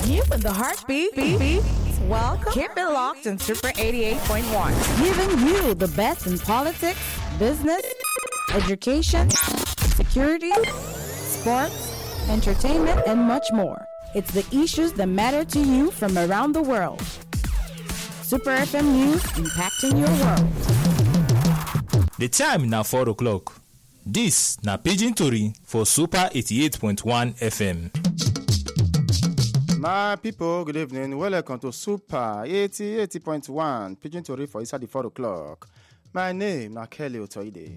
You with the heartbeat. Welcome. Keep it locked in Super 88.1. Giving you the best in politics, business, education, security, sports, entertainment, and much more. It's the issues that matter to you from around the world. Super FM News, impacting your world. The time now 4 o'clock. This na Pidgin Tori for Super 88.1 FM. My people, good evening. Welcome to Super 80.1 Pidgin Tori for inside the 4 o'clock. My name na Kelly Otoide.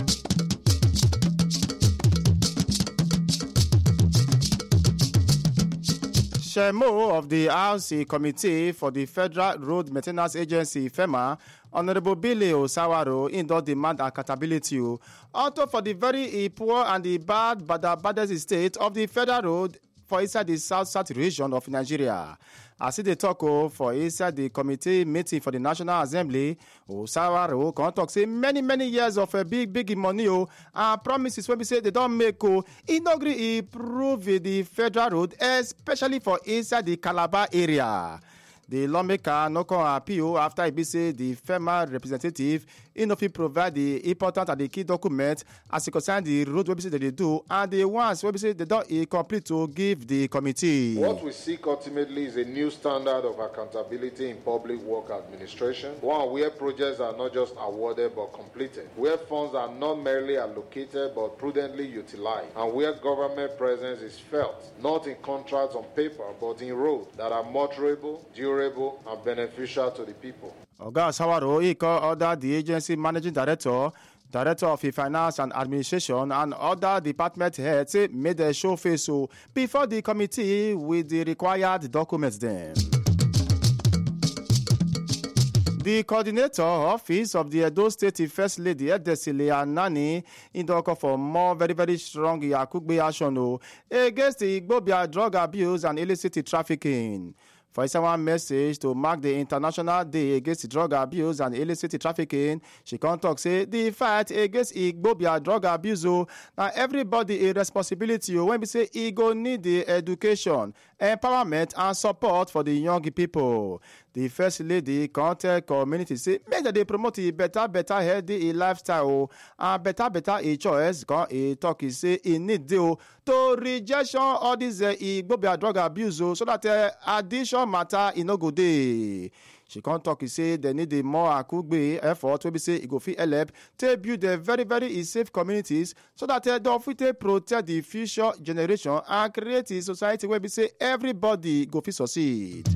Chairman of the RC Committee for the Federal Road Maintenance Agency, FEMA, Honorable Billy Osawaro, in the demand accountability also for the very poor and the baddest state of the federal road for inside the south region of Nigeria. As they talk for inside the committee meeting for the National Assembly, Osawaro can talk say many years of a big money and promises when we say they don't make improve the federal road, especially for inside the Calabar area. The lawmaker no come appeal after he say the FEMA representative enough provide the important and the key document as it concern the road website that they do and the ones website they don't complete to give the committee. What we seek ultimately is a new standard of accountability in public work administration, one where projects are not just awarded but completed, where funds are not merely allocated but prudently utilized, and where government presence is felt, not in contracts on paper but in roads that are motorable, durable, and beneficial to the people. Oga Sawaro ordered the agency managing director of finance and administration, and other department heads made a show face before the committee with the required documents then. The coordinator office of the Edo State First Lady Edesile Anani in the call for more very strong Yakugbe action against the Igbobia drug abuse and illicit trafficking. For someone message to mark the International Day Against Drug Abuse and Illicit Trafficking, she can talk say the fight against Igbobia drug abuse now everybody a responsibility when we say e go need the education, empowerment and support for the young people. The First Lady contact community say make that they promote a better healthy lifestyle and better a choice. Can a talk is say in need to rejection all this Igbobia drug abuse so that addition matter in no good day. She can't talk. He say they need a more akugbe effort. We say it go fit help to build a very safe communities so that they don't fit protect the future generation and create a society where we say everybody go fit succeed.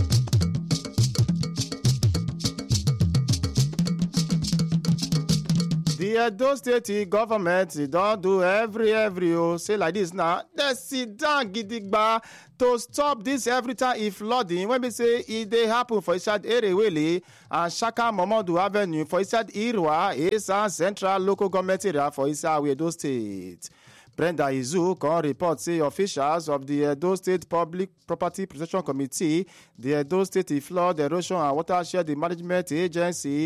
The Edo State government don't do every say like this now. They sit down gidigba to stop this every time if flooding. When we say it they happen for inside Erewele and Shaka Momodu Avenue for inside Irwa, Esa Central Local Government area for inside Edo State. Brenda Izu can report say officials of the Edo State Public Property Protection Committee, the Edo State Flood Erosion and Watershed Management Agency,